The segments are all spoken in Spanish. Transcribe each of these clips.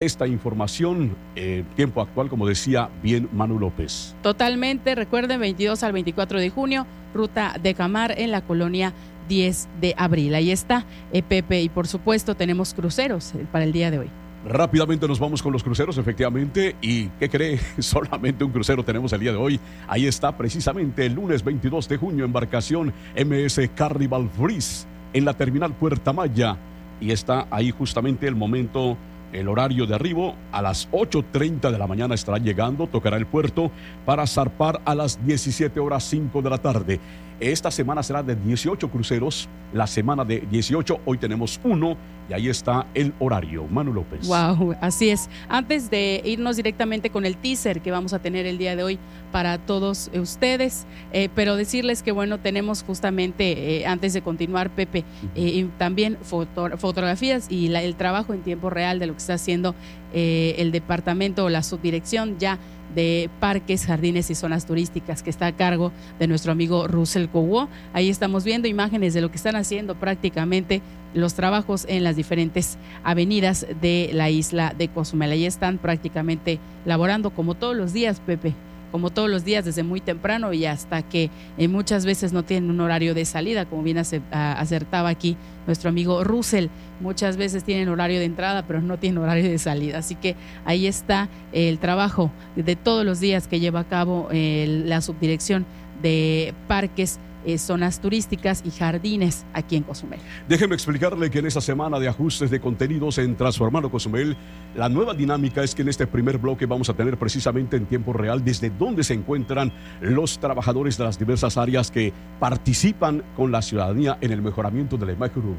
esta información, tiempo actual, como decía bien Manu López. Totalmente, recuerden, 22 al 24 de junio, ruta de Camar en la colonia 10 de abril. Ahí está, Pepe, y por supuesto tenemos cruceros para el día de hoy. Rápidamente nos vamos con los cruceros, efectivamente. ¿Y qué cree? Solamente un crucero tenemos el día de hoy. Ahí está precisamente el lunes 22 de junio, embarcación MS Carnival Breeze en la terminal Puerta Maya. Y está ahí justamente el momento, el horario de arribo. A las 8:30 de la mañana estará llegando, tocará el puerto para zarpar a las 17:05 de la tarde. Esta semana será de 18 cruceros, la semana de 18, hoy tenemos uno y ahí está el horario. Manu López. Wow, así es. Antes de irnos directamente con el teaser que vamos a tener el día de hoy para todos ustedes, pero decirles que bueno, tenemos justamente, antes de continuar, Pepe, también fotografías y el trabajo en tiempo real de lo que está haciendo el departamento o la subdirección ya de parques, jardines y zonas turísticas que está a cargo de nuestro amigo Russell Cowo. Ahí estamos viendo imágenes de lo que están haciendo prácticamente los trabajos en las diferentes avenidas de la isla de Cozumel. Ahí están prácticamente laborando como todos los días, Pepe, como todos los días desde muy temprano y hasta que muchas veces no tienen un horario de salida, como bien acertaba aquí nuestro amigo Russell. Muchas veces tienen horario de entrada, pero no tienen horario de salida. Así que ahí está el trabajo de todos los días que lleva a cabo la subdirección de parques, zonas turísticas y jardines aquí en Cozumel. Déjeme explicarle que en esta semana de ajustes de contenidos en Transformando Cozumel, la nueva dinámica es que en este primer bloque vamos a tener precisamente en tiempo real desde dónde se encuentran los trabajadores de las diversas áreas que participan con la ciudadanía en el mejoramiento de la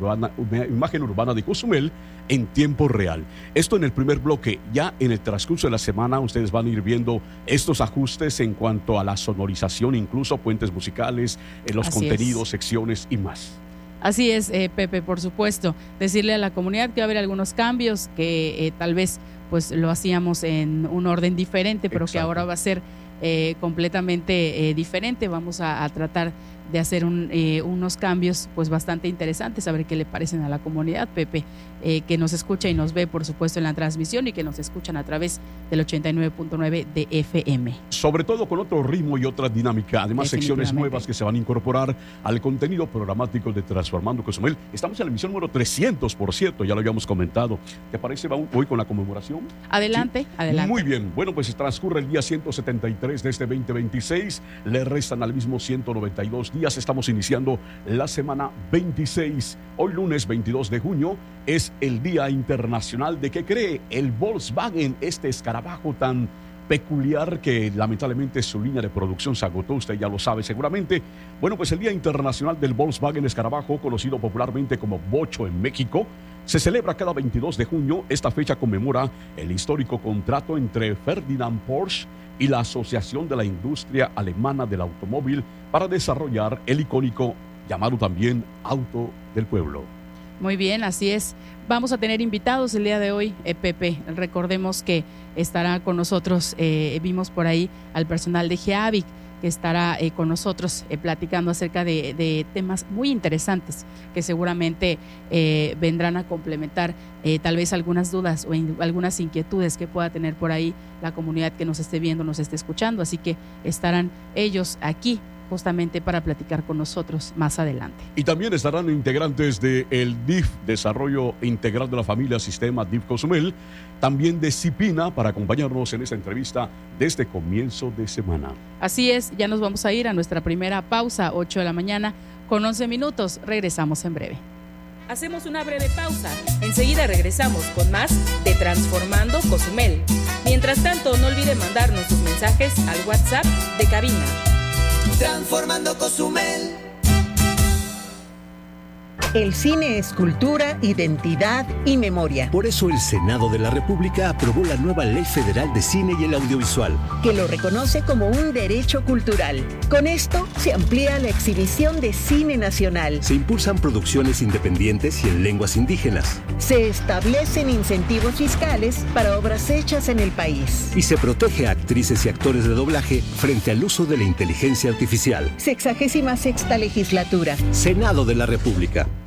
imagen urbana de Cozumel en tiempo real. Esto en el primer bloque. Ya en el transcurso de la semana ustedes van a ir viendo estos ajustes en cuanto a la sonorización, incluso puentes musicales, los Así contenidos, es. secciones y más. Así es, Pepe, por supuesto. Decirle a la comunidad que va a haber algunos cambios que tal vez pues lo hacíamos en un orden diferente, pero Exacto. que ahora va a ser completamente diferente. Vamos a tratar de hacer unos cambios pues bastante interesantes, a ver qué le parecen a la comunidad, Pepe, que nos escucha y nos ve por supuesto en la transmisión y que nos escuchan a través del 89.9 de FM. Sobre todo con otro ritmo y otra dinámica, además secciones nuevas que se van a incorporar al contenido programático de Transformando Cozumel. Estamos en la emisión número 300, por cierto, ya lo habíamos comentado. ¿Te parece hoy con la conmemoración? Adelante, ¿Sí? adelante. Muy bien, bueno, pues transcurre el día 173 de este 2026, le restan al mismo 192 días, estamos iniciando la semana 26. Hoy lunes 22 de junio es el Día Internacional de, ¿qué cree? El Volkswagen, este escarabajo tan peculiar que lamentablemente su línea de producción se agotó, usted ya lo sabe seguramente. Bueno, pues el Día Internacional del Volkswagen Escarabajo, conocido popularmente como Bocho en México, se celebra cada 22 de junio. Esta fecha conmemora el histórico contrato entre Ferdinand Porsche y la Asociación de la Industria Alemana del Automóvil para desarrollar el icónico llamado también Auto del Pueblo. Muy bien, así es. Vamos a tener invitados el día de hoy, Pepe. Recordemos que estará con nosotros, vimos por ahí al personal de GEAVIC, que estará con nosotros platicando acerca de temas muy interesantes que seguramente vendrán a complementar tal vez algunas dudas o algunas inquietudes que pueda tener por ahí la comunidad que nos esté viendo, nos esté escuchando. Así que estarán ellos aquí justamente para platicar con nosotros más adelante. Y también estarán integrantes del DIF, Desarrollo Integral de la Familia Sistema DIF Cozumel, también de CIPINA, para acompañarnos en esta entrevista desde comienzo de semana. Así es, ya nos vamos a ir a nuestra primera pausa, 8 de la mañana, con 11 minutos. Regresamos en breve. Hacemos una breve pausa. Enseguida regresamos con más de Transformando Cozumel. Mientras tanto, no olvide mandarnos sus mensajes al WhatsApp de cabina. Transformando Cozumel. El cine es cultura, identidad y memoria. Por eso el Senado de la República aprobó la nueva Ley Federal de Cine y el Audiovisual, que lo reconoce como un derecho cultural. Con esto se amplía la exhibición de cine nacional. se impulsan producciones independientes y en lenguas indígenas, Se establecen incentivos fiscales para obras hechas en el país. y se protege a actrices y actores de doblaje frente al uso de la inteligencia artificial. 66ª legislatura. Senado de la República.